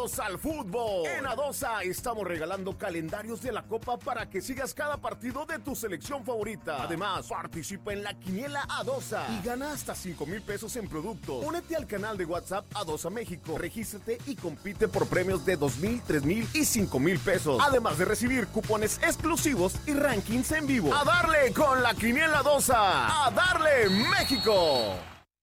Al fútbol. En Adosa estamos regalando calendarios de la Copa para que sigas cada partido de tu selección favorita. Además, participa en la quiniela Adosa y gana hasta 5,000 pesos en productos. Únete al canal de WhatsApp Adosa México. Regístrate y compite por premios de 2,000, 3,000 y 5,000 pesos. Además de recibir cupones exclusivos y rankings en vivo. ¡A darle con la quiniela Adosa! ¡A darle México!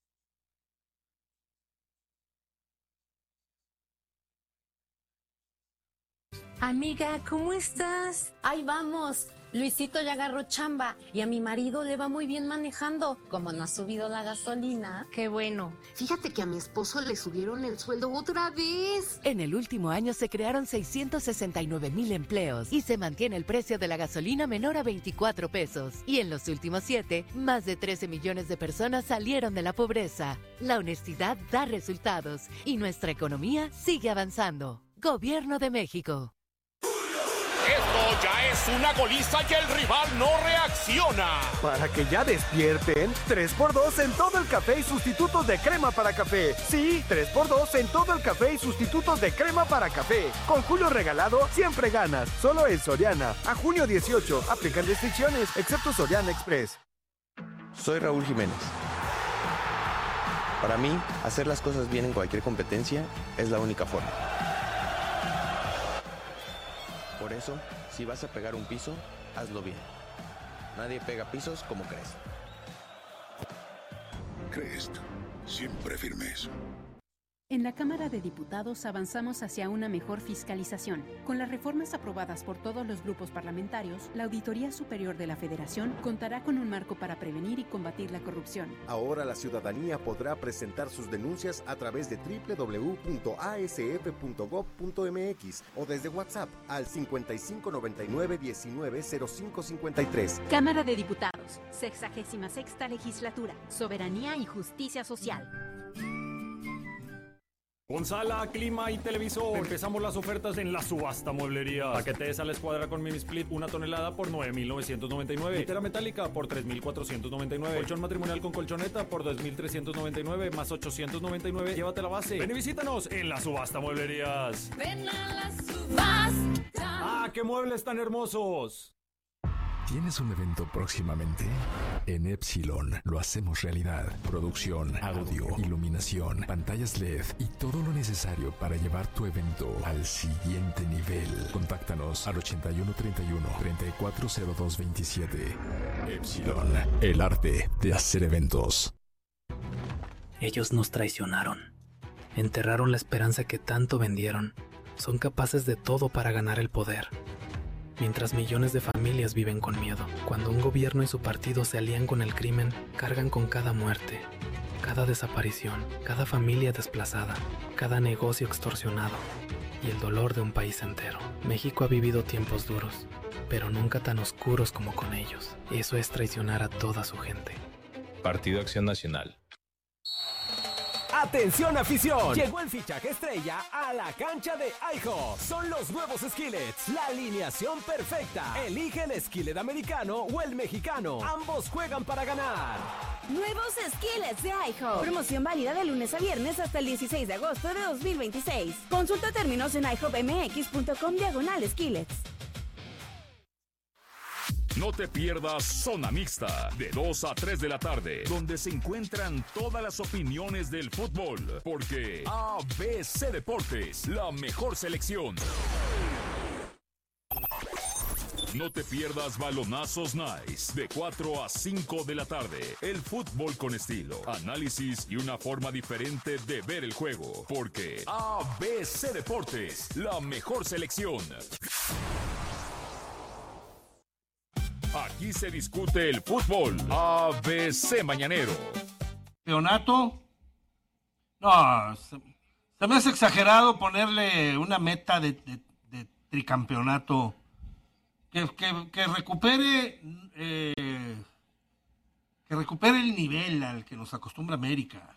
Amiga, ¿cómo estás? Ahí vamos. Luisito ya agarró chamba y a mi marido le va muy bien manejando. Como no ha subido la gasolina. Qué bueno. Fíjate que a mi esposo le subieron el sueldo otra vez. En el último año se crearon 669,000 empleos y se mantiene el precio de la gasolina menor a 24 pesos. Y en los últimos 7, más de 13 millones de personas salieron de la pobreza. La honestidad da resultados y nuestra economía sigue avanzando. Gobierno de México. Esto ya es una goliza y el rival no reacciona. Para que ya despierten, 3x2 en todo el café y sustitutos de crema para café. Sí, 3x2 en todo el café y sustitutos de crema para café. Con Julio regalado, siempre ganas. Solo en Soriana. A junio 18, aplican restricciones, excepto Soriana Express. Soy Raúl Jiménez. Para mí, hacer las cosas bien en cualquier competencia es la única forma. Por eso, si vas a pegar un piso, hazlo bien. Nadie pega pisos como Crest. Crest, siempre firmes. En la Cámara de Diputados avanzamos hacia una mejor fiscalización. Con las reformas aprobadas por todos los grupos parlamentarios, la Auditoría Superior de la Federación contará con un marco para prevenir y combatir la corrupción. Ahora la ciudadanía podrá presentar sus denuncias a través de www.asf.gov.mx o desde WhatsApp al 5599-190553. Cámara de Diputados, 66ª Legislatura, Soberanía y Justicia Social. Con sala, clima y televisor. Empezamos las ofertas en la subasta mueblería. Paquetes a la escuadra con mini split 1 tonelada por 9,999. Litera metálica por 3,499. Colchón matrimonial con colchoneta por 2,399 más 899. Llévate la base. Ven y visítanos en la subasta mueblerías. Ven a la subasta. ¡Ah, qué muebles tan hermosos! ¿Tienes un evento próximamente? En Epsilon lo hacemos realidad. Producción, audio, iluminación, pantallas LED y todo lo necesario para llevar tu evento al siguiente nivel. Contáctanos al 8131-340227. Epsilon, el arte de hacer eventos. Ellos nos traicionaron. Enterraron la esperanza que tanto vendieron. Son capaces de todo para ganar el poder. Mientras millones de familias viven con miedo. Cuando un gobierno y su partido se alían con el crimen, cargan con cada muerte, cada desaparición, cada familia desplazada, cada negocio extorsionado y el dolor de un país entero. México ha vivido tiempos duros, pero nunca tan oscuros como con ellos. Eso es traicionar a toda su gente. Partido Acción Nacional. ¡Atención afición! Llegó el fichaje estrella a la cancha de IHOP. Son los nuevos skillets, la alineación perfecta. Elige el skillet americano o el mexicano. Ambos juegan para ganar. Nuevos skillets de IHOP. Promoción válida de lunes a viernes hasta el 16 de agosto de 2026. Consulta términos en ihopmx.com/skillets. No te pierdas Zona Mixta, de 2 a 3 de la tarde, donde se encuentran todas las opiniones del fútbol, porque ABC Deportes, la mejor selección. No te pierdas Balonazos Nice, de 4 a 5 de la tarde. El fútbol con estilo, análisis y una forma diferente de ver el juego, porque ABC Deportes, la mejor selección. Aquí se discute el fútbol. ABC Mañanero. ¿Campeonato? No, se me hace exagerado ponerle una meta de tricampeonato. Que recupere el nivel al que nos acostumbra América.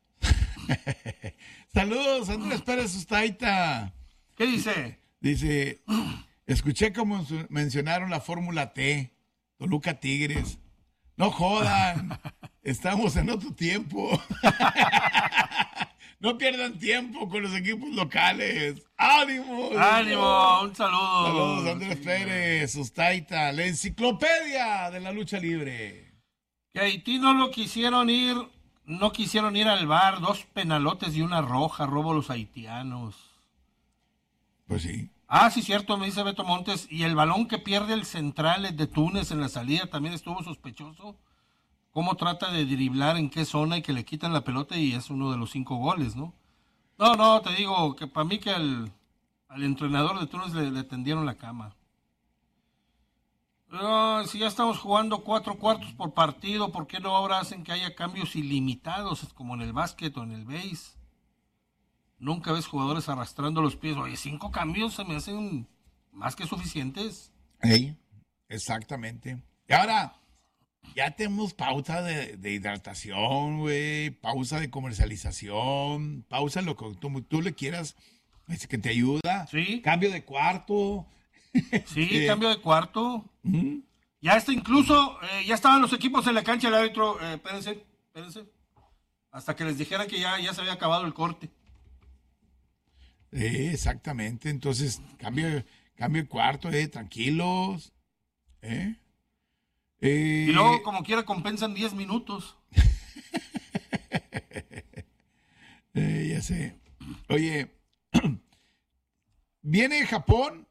Saludos, Andrés Pérez Ustaita. ¿Qué dice? Dice, escuché cómo mencionaron la Fórmula T, Toluca Tigres. No jodan, estamos en otro tiempo. No pierdan tiempo con los equipos locales. ¡Ánimo! ¡Ánimo! Un saludo. Saludos, Andrés Pérez, Sustaita, la enciclopedia de la lucha libre. Que Haití no quisieron ir al bar, 2 penalotes y una roja, robo los haitianos. Pues sí. Ah, sí, cierto, me dice Beto Montes. Y el balón que pierde el central de Túnez en la salida también estuvo sospechoso. Cómo trata de driblar en qué zona y que le quitan la pelota y es uno de los 5 goles, ¿no? No, te digo que para mí que al entrenador de Túnez le tendieron la cama. Si ya estamos jugando 4 cuartos por partido, ¿por qué no ahora hacen que haya cambios ilimitados como en el básquet o en el béis? Nunca ves jugadores arrastrando los pies. Oye, 5 cambios se me hacen más que suficientes. Sí, exactamente. Y ahora... ya tenemos pausa de hidratación, güey, pausa de comercialización, pausa en lo que tú le quieras, es que te ayuda. Sí. Cambio de cuarto. Sí, cambio de cuarto. Ya está incluso, ya estaban los equipos en la cancha, el árbitro, espérense, hasta que les dijeran que ya se había acabado el corte. Exactamente, entonces, cambio de cuarto, tranquilos, Y luego, como quiera, compensan 10 minutos. Ya sé. Oye, viene Japón,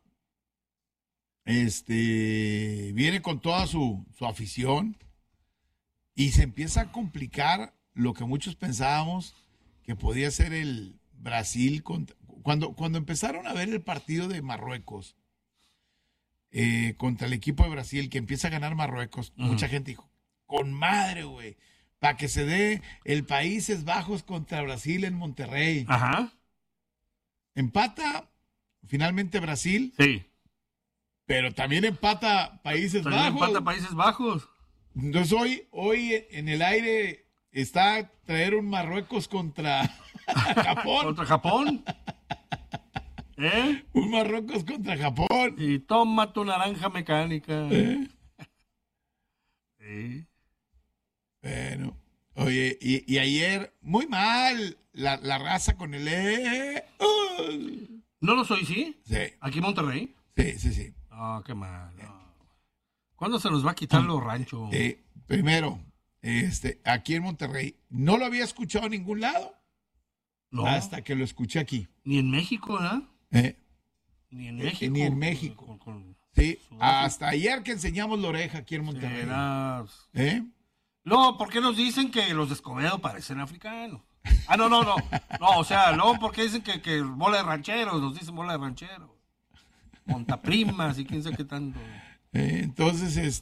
viene con toda su afición y se empieza a complicar lo que muchos pensábamos que podía ser el Brasil. Cuando empezaron a ver el partido de Marruecos, contra el equipo de Brasil, que empieza a ganar Marruecos, mucha gente dijo, con madre, güey, para que se dé el Países Bajos contra Brasil en Monterrey. Ajá. Empata finalmente Brasil. Sí. Pero también empata Países Bajos. Entonces hoy en el aire está traer un Marruecos contra Japón. ¿Contra Japón? Un Marruecos contra Japón. Y toma tu naranja mecánica. Sí. Bueno, oye, y ayer, muy mal, la raza con el ¿No lo soy, sí? Sí. ¿Aquí en Monterrey? Sí. Ah, qué mal. ¿Cuándo se nos va a quitar los ranchos? Primero, aquí en Monterrey, no lo había escuchado en ningún lado. No. Hasta que lo escuché aquí. Ni en México, ¿verdad? Ni en México. Ni en México. Sí, hasta ayer que enseñamos la oreja aquí en Monterrey. No, ¿por qué nos dicen que los de Escobedo parecen africanos? No, o sea, no, porque dicen que bola de rancheros, nos dicen bola de rancheros. Montaprimas y quién sabe qué tanto. Entonces,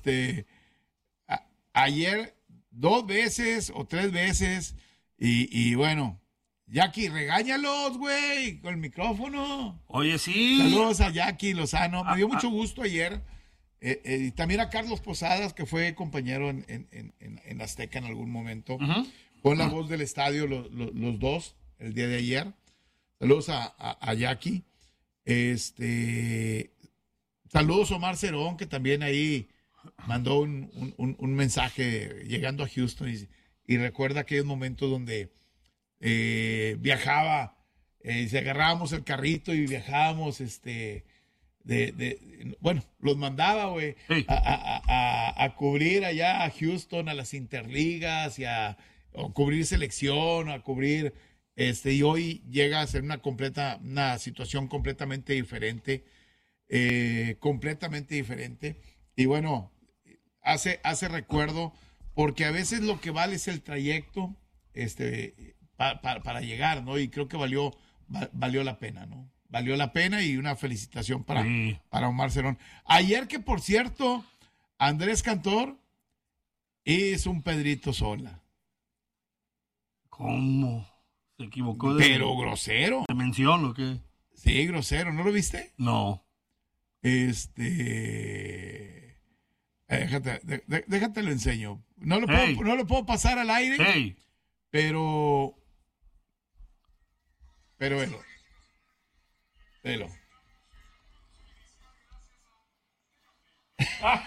ayer 2 veces o 3 veces y bueno, Jackie, regáñalos, güey, con el micrófono. Oye, sí. Saludos a Jackie Lozano. Me dio mucho gusto ayer. Y también a Carlos Posadas, que fue compañero en Azteca en algún momento. Con la voz del estadio, los dos, el día de ayer. Saludos a Jackie. Saludos a Omar Cerón, que también ahí mandó un mensaje llegando a Houston y recuerda aquellos momentos donde viajaba, si agarrábamos el carrito y viajábamos, bueno, los mandaba, güey, sí, a cubrir allá a Houston, a las interligas, y a cubrir selección, a cubrir, y hoy llega a ser una situación completamente diferente, y bueno, hace recuerdo, porque a veces lo que vale es el trayecto, para llegar, ¿no? Y creo que valió la pena, ¿no? Valió la pena y una felicitación para Omar Cerón. Ayer que, por cierto, Andrés Cantor es un Pedrito Sola. ¿Cómo? ¿Se equivocó? Pero grosero. ¿Te menciono o qué? Sí, grosero. ¿No lo viste? No. Déjate lo enseño. No lo puedo pasar al aire. Pero velo.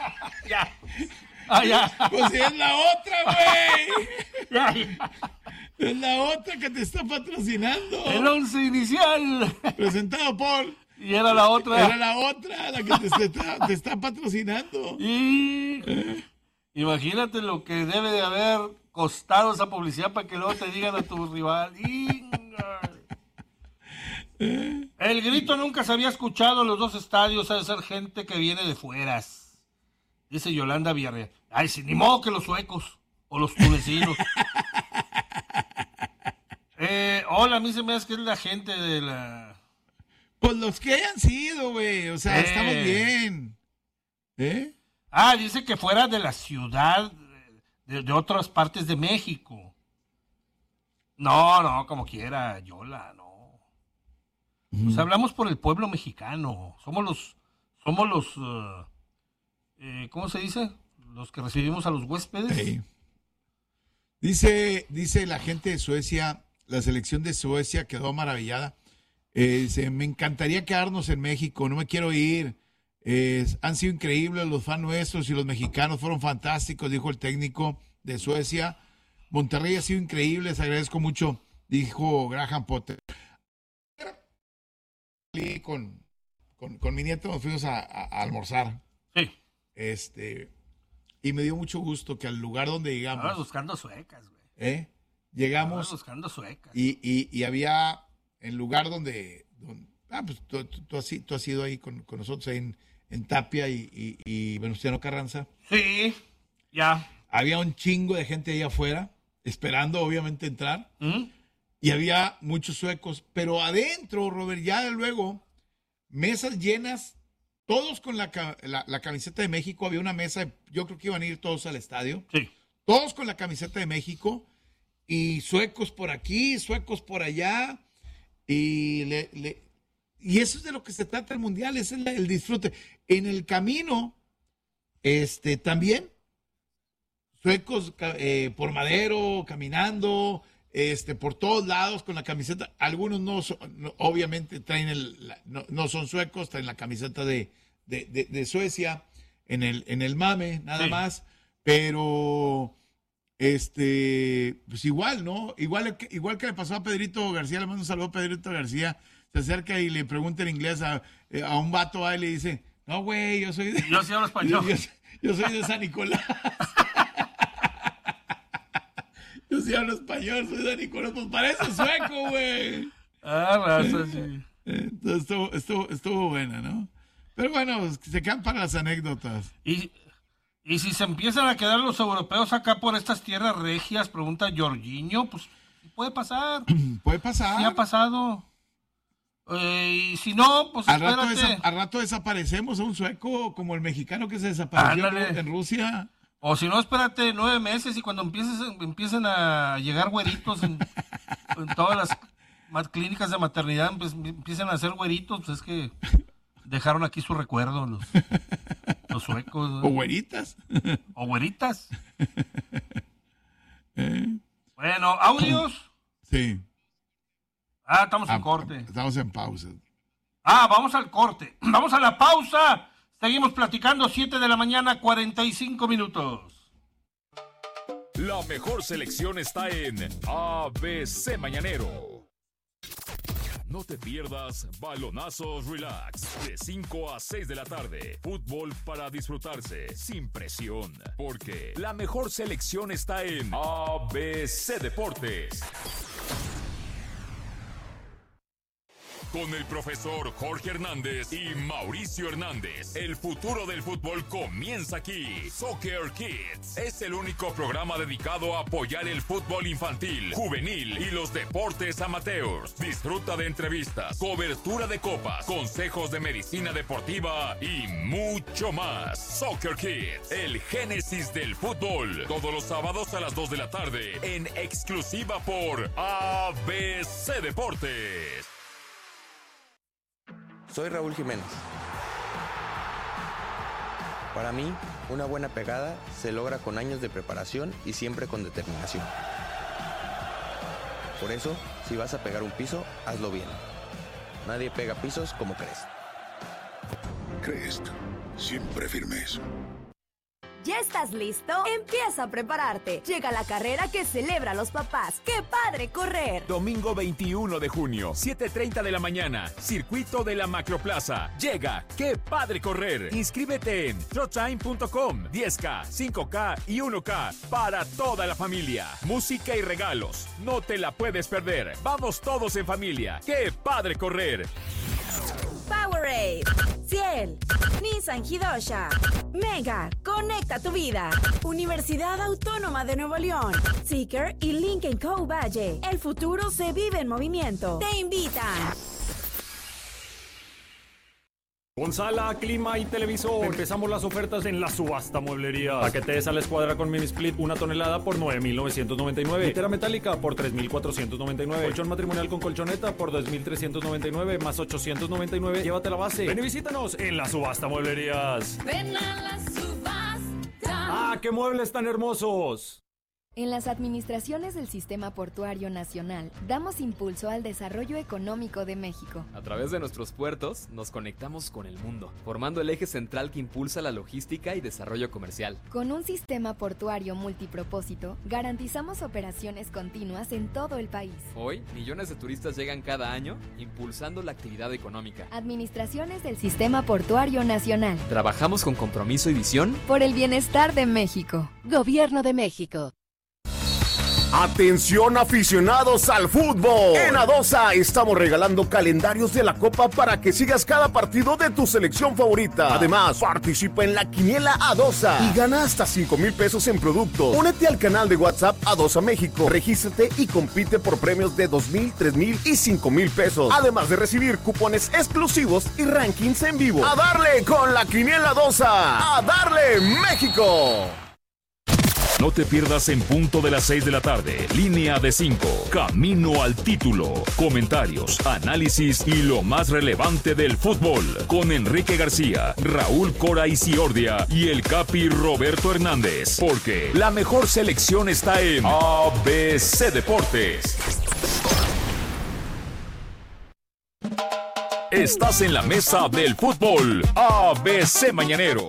Ya. Pues si es la otra, güey. Es la otra que te está patrocinando. El 11 inicial. Presentado por... Y era la otra. Era la otra, la que te está patrocinando. Y imagínate lo que debe de haber costado esa publicidad para que luego te digan a tu rival. El grito nunca se había escuchado en los dos estadios, ha de ser gente que viene de fueras. Dice Yolanda Villarreal. Ay, sí, ni modo que los suecos o los tunecinos. Hola, a mí se me hace que es la gente de la... Pues los que hayan sido, güey. O sea, estamos bien. Dice que fuera de la ciudad, de otras partes de México. No, como quiera, Yola, no. O sea, hablamos por el pueblo mexicano. Somos los, ¿cómo se dice? Los que recibimos a los huéspedes. Sí. Dice la gente de Suecia, la selección de Suecia quedó maravillada. Dice, me encantaría quedarnos en México, no me quiero ir. Han sido increíbles los fans nuestros y los mexicanos fueron fantásticos, dijo el técnico de Suecia. Monterrey ha sido increíble, les agradezco mucho, dijo Graham Potter. Con mi nieto nos fuimos a almorzar. Sí. Y me dio mucho gusto que al lugar donde llegamos... Estabas buscando suecas, güey. Llegamos... Estabas buscando suecas. Y había... El lugar donde pues tú has ido ahí con nosotros ahí en Tapia y Venustiano Carranza. Sí, ya. Había un chingo de gente ahí afuera, esperando obviamente entrar. Y había muchos suecos, pero adentro, Robert, ya luego, mesas llenas, todos con la camiseta de México. Había una mesa, yo creo que iban a ir todos al estadio. Sí. Todos con la camiseta de México y suecos por aquí, suecos por allá. Y eso es de lo que se trata el mundial, ese es el disfrute. En el camino, también, suecos por Madero, caminando, por todos lados con la camiseta. Algunos no obviamente traen no son suecos, traen la camiseta de Suecia en el mame, nada más. Pero pues igual, ¿no? Igual que le pasó a Pedrito García, le mando un saludo a Pedrito García, se acerca y le pregunta en inglés a un vato y le dice, no, güey, yo sí hablo español. Yo soy de San Nicolás. Yo sí hablo español, soy de San Nicolás, pues parece sueco, güey. Raza, sí. Entonces estuvo buena, ¿no? Pero bueno, se quedan para las anécdotas. Y si se empiezan a quedar los europeos acá por estas tierras regias, pregunta Jorginho, pues puede pasar. Puede pasar. Sí ha pasado. Y si no, pues espérate. Al rato desaparecemos a un sueco como el mexicano que se desapareció en Rusia. O si no, espérate 9 meses y cuando empiecen a llegar güeritos en todas las clínicas de maternidad, pues, empiezan a hacer güeritos, pues es que dejaron aquí su recuerdo los suecos. O güeritas. O güeritas. Bueno, ¿audios? Sí. Estamos en corte. Estamos en pausa. Vamos al corte. Vamos a la pausa. Seguimos platicando, 7 de la mañana, 45 minutos. La mejor selección está en ABC Mañanero. No te pierdas Balonazos Relax, de 5 a 6 de la tarde. Fútbol para disfrutarse, sin presión. Porque la mejor selección está en ABC Deportes. Con el profesor Jorge Hernández y Mauricio Hernández. El futuro del fútbol comienza aquí. Soccer Kids es el único programa dedicado a apoyar el fútbol infantil, juvenil y los deportes amateurs. Disfruta de entrevistas, cobertura de copas, consejos de medicina deportiva y mucho más. Soccer Kids, el génesis del fútbol. Todos los sábados a las 2 de la tarde en exclusiva por ABC Deportes. Soy Raúl Jiménez. Para mí, una buena pegada se logra con años de preparación y siempre con determinación. Por eso, si vas a pegar un piso, hazlo bien. Nadie pega pisos como Crest. Crest, siempre firmes. ¿Ya estás listo? Empieza a prepararte. Llega la carrera que celebra a los papás. ¡Qué padre correr! Domingo 21 de junio, 7:30 de la mañana, Circuito de la Macroplaza. Llega ¡Qué padre correr! Inscríbete en trotime.com. 10K, 5K y 1K para toda la familia. Música y regalos. No te la puedes perder. Vamos todos en familia. ¡Qué padre correr! Powerade, Ciel, Nissan Hidosha, Mega, conecta tu vida. Universidad Autónoma de Nuevo León, Seeker y Lincoln Co. Valle. El futuro se vive en movimiento. Te invitan. Con sala, clima y televisor. Empezamos las ofertas en la subasta mueblería. Paquetes a la escuadra con mini split, 1 tonelada por 9,999. Litera metálica por 3,499. Colchón matrimonial con colchoneta por 2,399 más 899. Llévate la base. Ven y visítanos en la subasta mueblerías. Ven a la subasta. ¡Ah, qué muebles tan hermosos! En las administraciones del Sistema Portuario Nacional, damos impulso al desarrollo económico de México. A través de nuestros puertos, nos conectamos con el mundo, formando el eje central que impulsa la logística y desarrollo comercial. Con un sistema portuario multipropósito, garantizamos operaciones continuas en todo el país. Hoy, millones de turistas llegan cada año, impulsando la actividad económica. Administraciones del Sistema Portuario Nacional. Trabajamos con compromiso y visión por el bienestar de México. Gobierno de México. Atención aficionados al fútbol. En Adosa estamos regalando calendarios de la Copa para que sigas cada partido de tu selección favorita. Además, participa en la quiniela Adosa y gana hasta 5,000 pesos en productos. Únete al canal de WhatsApp Adosa México. Regístrate y compite por premios de 2,000, 3,000 y 5,000 pesos. Además de recibir cupones exclusivos y rankings en vivo. ¡A darle con la quiniela Adosa! ¡A darle México! No te pierdas en punto de las 6 de la tarde. Línea de 5. Camino al título. Comentarios, análisis y lo más relevante del fútbol. Con Enrique García, Raúl Cora Isiordia y el Capi Roberto Hernández. Porque la mejor selección está en ABC Deportes. Estás en la mesa del fútbol. ABC Mañanero.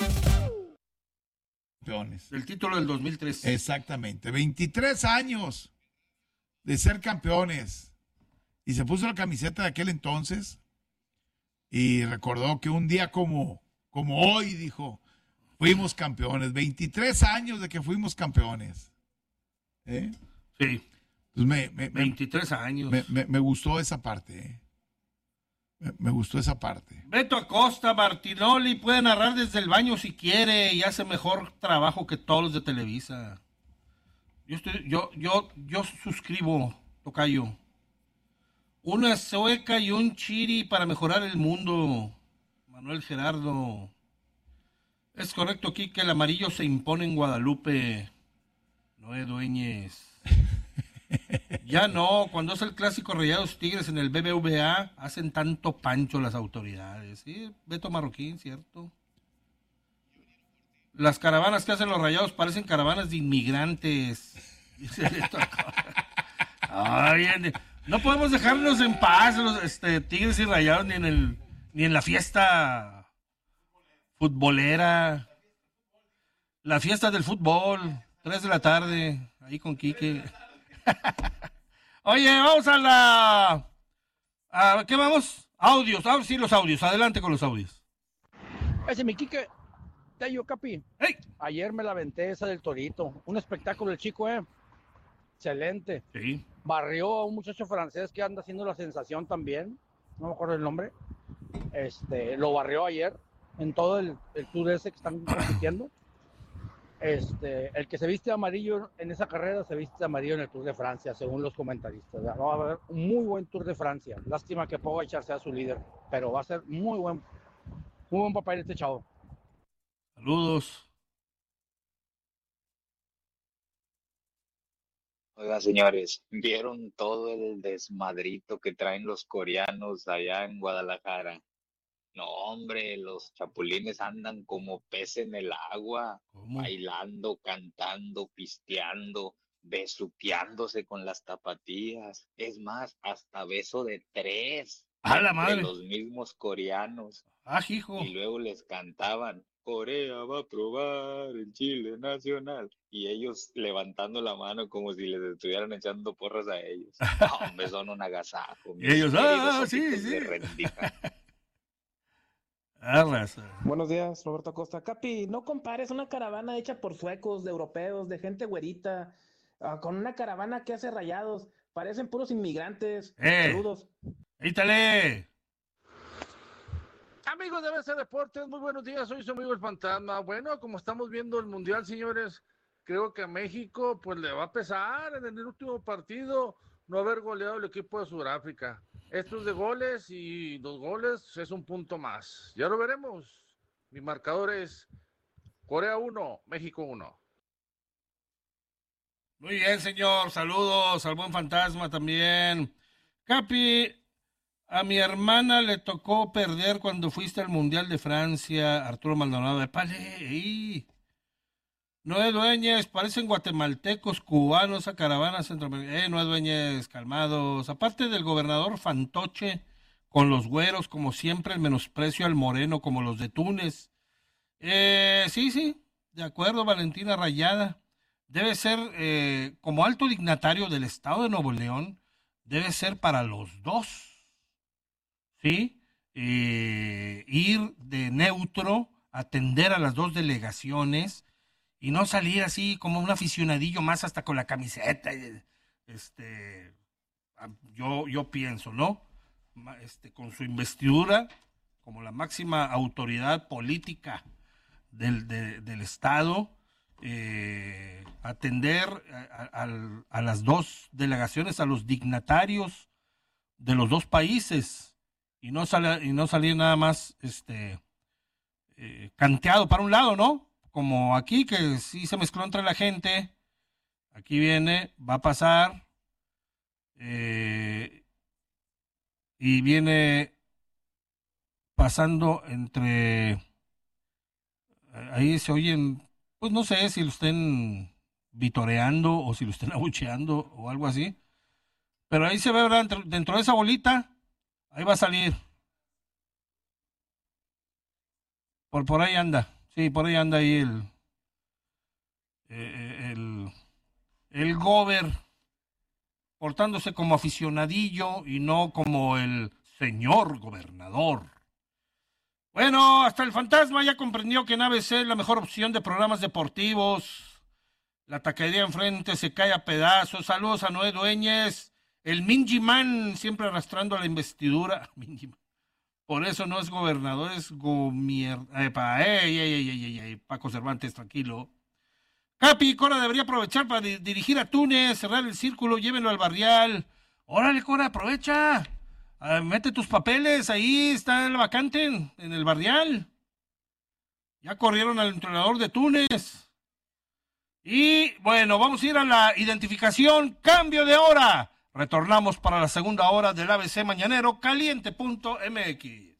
El título del 2003. Exactamente. 23 años de ser campeones. Y se puso la camiseta de aquel entonces y recordó que un día como hoy, dijo, fuimos campeones. 23 años de que fuimos campeones. ¿Eh? Sí. Entonces 23 años. Me gustó esa parte, ¿eh? Me gustó esa parte. Beto Acosta, Martinoli puede narrar desde el baño si quiere y hace mejor trabajo que todos los de Televisa. Yo suscribo, tocayo. Una sueca y un chiri para mejorar el mundo. Manuel Gerardo. Es correcto aquí que el amarillo se impone en Guadalupe. Noé Dueñez. Ya no, cuando es el clásico Rayados Tigres en el BBVA, hacen tanto pancho las autoridades. Sí, Beto Marroquín, cierto. Las caravanas que hacen los Rayados parecen caravanas de inmigrantes. Ay, no podemos dejarnos en paz los Tigres y Rayados ni en la fiesta futbolera. La fiesta del fútbol, 3 de la tarde, ahí con Quique. Oye, vamos ¿a qué vamos? Audios, sí, los audios, adelante con los audios. Ese mi Quique, Tello Capi. Hey. Ayer me la aventé esa del Torito, un espectáculo el chico, excelente. Sí. Barrió a un muchacho francés que anda haciendo la sensación también, no me acuerdo el nombre. Lo barrió ayer en todo el tour ese que están compitiendo. El que se viste amarillo en esa carrera se viste amarillo en el Tour de Francia, según los comentaristas. Va a haber un muy buen Tour de Francia. Lástima que Pogačar sea su líder, pero va a ser muy buen papel este chavo. Saludos. Oiga, señores, ¿vieron todo el desmadrito que traen los coreanos allá en Guadalajara? No, hombre, los chapulines andan como pez en el agua, bailando, cantando, pisteando, besuqueándose con las tapatías. Es más, hasta beso de 3. ¡A la madre! De los mismos coreanos. ¡Ah, hijo! Y luego les cantaban, Corea va a probar el chile nacional. Y ellos levantando la mano como si les estuvieran echando porras a ellos. No, hombre, son un agasajo. Y ellos, sí. Buenos días, Roberto Acosta. Capi, no compares una caravana hecha por suecos, de europeos, de gente güerita, con una caravana que hace Rayados. Parecen puros inmigrantes. Saludos. ¡Ítale! Amigos de ABC Deportes, muy buenos días. Soy su amigo el Fantasma. Bueno, como estamos viendo el Mundial, señores, creo que a México pues le va a pesar en el último partido no haber goleado el equipo de Sudáfrica. Esto es de goles y 2 goles es un punto más. Ya lo veremos. Mi marcador es Corea 1, México 1. Muy bien, señor. Saludos al buen Fantasma también. Capi, a mi hermana le tocó perder cuando fuiste al Mundial de Francia, Arturo Maldonado de Pale. Noé Dueñez, parecen guatemaltecos, cubanos, a caravana centroamericana. Noé Dueñez, calmados. Aparte del gobernador Fantoche, con los güeros, como siempre, el menosprecio al moreno, como los de Túnez. Sí, de acuerdo, Valentina Rayada. Debe ser, como alto dignatario del Estado de Nuevo León, debe ser para los dos, ¿sí? Ir de neutro, atender a las dos delegaciones y no salir así como un aficionadillo más hasta con la camiseta. Yo pienso, ¿no? Con su investidura como la máxima autoridad política del Estado, atender a las dos delegaciones, a los dignatarios de los dos países y no salir nada más canteado para un lado, ¿no? Como aquí, que sí se mezcló entre la gente. Aquí viene, va a pasar y viene pasando entre, ahí se oyen, pues no sé si lo estén vitoreando o si lo estén abucheando o algo así, pero ahí se ve, ¿verdad? Dentro de esa bolita, ahí va a salir. Por ahí anda, sí, por ahí anda ahí el gober, portándose como aficionadillo y no como el señor gobernador. Bueno, hasta el Fantasma ya comprendió que en ABC es la mejor opción de programas deportivos. La taquería enfrente se cae a pedazos. Saludos a Noé Dueñez. El Minji Man siempre arrastrando la investidura. Por eso no es gobernador, es Paco Cervantes, tranquilo. Capi, Cora debería aprovechar para dirigir a Túnez, cerrar el círculo, llévenlo al barrial. Órale, Cora, aprovecha. Mete tus papeles, ahí está el vacante en el barrial. Ya corrieron al entrenador de Túnez. Y bueno, vamos a ir a la identificación, cambio de hora. Retornamos para la segunda hora del ABC Mañanero, caliente.mx.